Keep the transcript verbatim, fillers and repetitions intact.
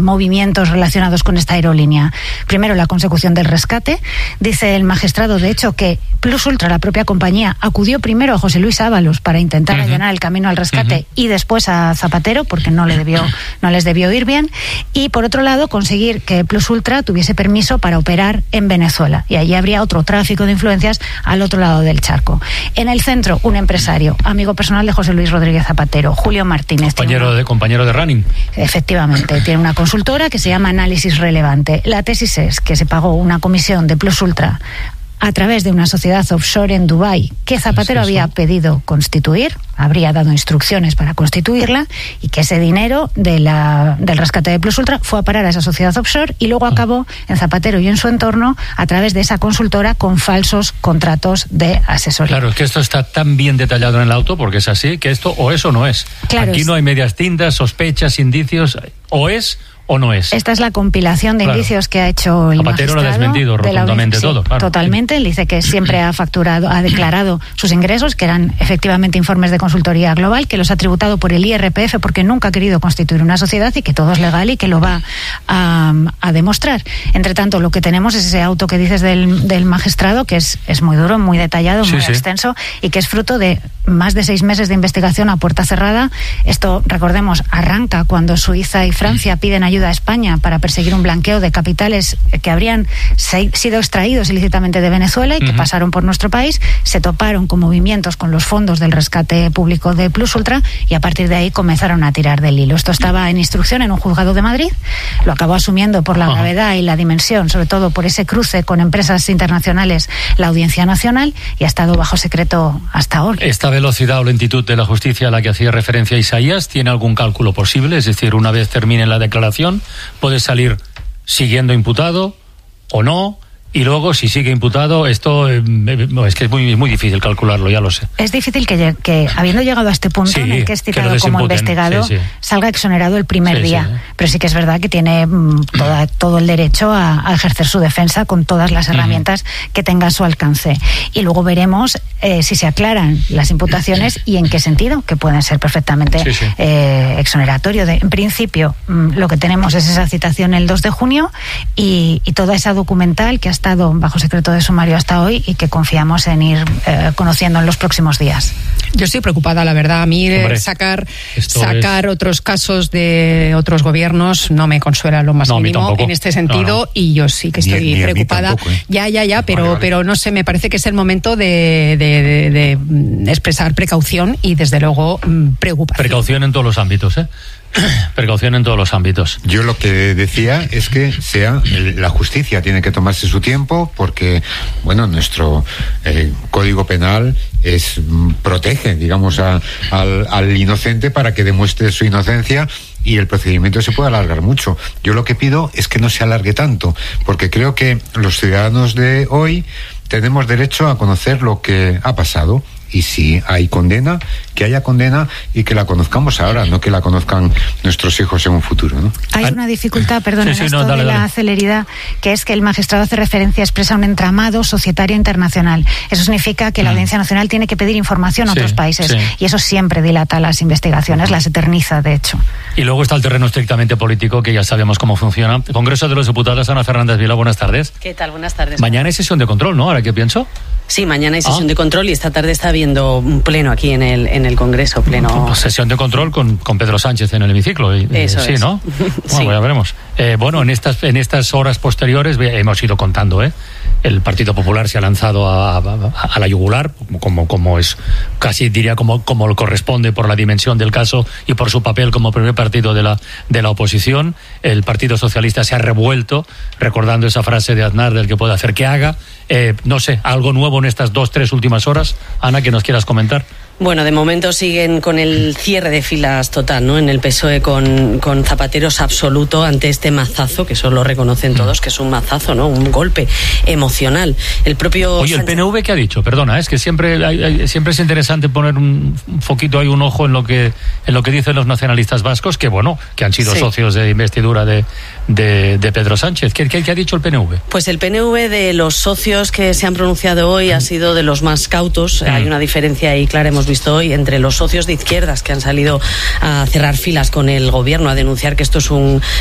movimientos relacionados con esta aerolínea. Primero, la consecución del rescate. Dice el magistrado, de hecho, que Plus Ultra, la propia compañía, acudió primero a José Luis Ábalos para intentar uh-huh. allanar el camino al rescate uh-huh. y después a Zapatero, porque no le debió, no les debió ir bien. Y por otro lado, conseguir que Plus Ultra tuviese permiso para operar en Venezuela. Y allí habría otro tráfico de influencias al otro lado del charco. En el centro, un empresario, amigo personal de José Luis Rodríguez Zapatero, Julio Martínez. Compañero, una... de, compañero de running. Efectivamente, tiene una consultora que se llama Análisis Relevante. La tesis es que se pagó una comisión de Plus Ultra a través de una sociedad offshore en Dubái que Zapatero había pedido constituir, habría dado instrucciones para constituirla, y que ese dinero de la, del rescate de Plus Ultra fue a parar a esa sociedad offshore y luego acabó en Zapatero y en su entorno a través de esa consultora con falsos contratos de asesoría. Claro, es que esto está tan bien detallado en el auto, porque es así, que esto o es o no es. Claro, aquí es... no hay medias tintas, sospechas, indicios, o es o no es. Esta es la compilación de claro. indicios que ha hecho el Zapatero magistrado. Lo ha desmentido rotundamente de la... todo. Sí, claro. Totalmente. Él dice que siempre ha facturado, ha declarado sus ingresos, que eran efectivamente informes de consultoría global, que los ha tributado por el I R P F porque nunca ha querido constituir una sociedad y que todo es legal y que lo va a, a demostrar. Entre tanto, lo que tenemos es ese auto que dices del, del magistrado, que es, es muy duro, muy detallado, sí, muy sí. extenso, y que es fruto de más de seis meses de investigación a puerta cerrada. Esto, recordemos, arranca cuando Suiza y Francia piden ayuda a España para perseguir un blanqueo de capitales que habrían se, sido extraídos ilícitamente de Venezuela y que uh-huh. pasaron por nuestro país, se toparon con movimientos con los fondos del rescate público de Plus Ultra y a partir de ahí comenzaron a tirar del hilo. Esto estaba en instrucción en un juzgado de Madrid, lo acabó asumiendo por la uh-huh. gravedad y la dimensión, sobre todo por ese cruce con empresas internacionales, la Audiencia Nacional, y ha estado bajo secreto hasta ahora. ¿Esta velocidad o lentitud de la justicia a la que hacía referencia Isaías tiene algún cálculo posible? Es decir, una vez termine la declaración, ¿puede salir siguiendo imputado o no? Y luego, si sigue imputado, esto eh, es que es muy, muy difícil calcularlo, ya lo sé. Es difícil que, que habiendo llegado a este punto sí, en el que es citado como investigado, sí, sí. salga exonerado el primer sí, día. Sí. Pero sí que es verdad que tiene mm, toda, todo el derecho a, a ejercer su defensa con todas las herramientas uh-huh. que tenga a su alcance. Y luego veremos eh, si se aclaran las imputaciones y en qué sentido, que pueden ser perfectamente sí, sí. Eh, exoneratorio. De, en principio, mm, lo que tenemos es esa citación el dos de junio y, y toda esa documental que ha estado bajo secreto de sumario hasta hoy y que confiamos en ir eh, conociendo en los próximos días. Yo estoy preocupada, la verdad. A mí Hombre, sacar sacar es... otros casos de otros gobiernos no me consuela lo más no, mínimo en este sentido no, no. y yo sí que estoy ni, ni preocupada. Tampoco, ¿eh? Ya, ya, ya, pero, vale, vale. pero no sé, me parece que es el momento de, de, de, de expresar precaución y desde luego preocupación. Precaución en todos los ámbitos, ¿eh? Precaución en todos los ámbitos. Yo lo que decía es que sea la justicia tiene que tomarse su tiempo porque, bueno, nuestro eh, Código Penal es protege, digamos, a, al, al inocente para que demuestre su inocencia y el procedimiento se puede alargar mucho. Yo lo que pido es que no se alargue tanto, porque creo que los ciudadanos de hoy tenemos derecho a conocer lo que ha pasado. Y si hay condena, que haya condena y que la conozcamos ahora, no que la conozcan nuestros hijos en un futuro, ¿no? Hay una dificultad, perdón, sí, sí, en esto no, dale, de la dale. celeridad, que es que el magistrado hace referencia expresa a un entramado societario internacional. Eso significa que la Audiencia Nacional tiene que pedir información a sí, otros países sí. y eso siempre dilata las investigaciones, las eterniza, de hecho. Y luego está el terreno estrictamente político, que ya sabemos cómo funciona. Congreso de los Diputados, Ana Fernández Vila, buenas tardes. ¿Qué tal? Buenas tardes. Mañana hay sesión de control, ¿no? Ahora que pienso. Sí, mañana hay sesión ah. de control y esta tarde está habiendo un pleno aquí en el en el Congreso, pleno. Pues sesión de control con, con Pedro Sánchez en el hemiciclo. Y, Eso sí, es. ¿no? sí. Bueno, ya veremos. Eh, bueno, en estas en estas horas posteriores hemos ido contando, ¿eh? El Partido Popular se ha lanzado a, a, a la yugular, como como es casi diría como como lo corresponde por la dimensión del caso y por su papel como primer partido de la de la oposición. El Partido Socialista se ha revuelto recordando esa frase de Aznar del que puede hacer que haga. Eh, no sé, algo nuevo en estas dos tres últimas horas, Ana, que nos quieras comentar. Bueno, de momento siguen con el cierre de filas total, ¿no? En el P S O E con, con Zapateros absoluto ante este mazazo, que eso lo reconocen todos, que es un mazazo, ¿no? Un golpe emocional. El propio... Oye, ¿el P N V qué ha dicho? Perdona, es que siempre hay, hay, siempre es interesante poner un, un foquito ahí, un ojo en lo que en lo que dicen los nacionalistas vascos, que bueno, que han sido sí. socios de investidura de, de, de Pedro Sánchez. ¿Qué, qué, ¿Qué ha dicho el P N V? Pues el P N V de los socios que se han pronunciado hoy ha sido de los más cautos. Mm. Hay una diferencia ahí clara, hemos visto hoy, entre los socios de izquierdas que han salido a cerrar filas con el gobierno, a denunciar que esto es un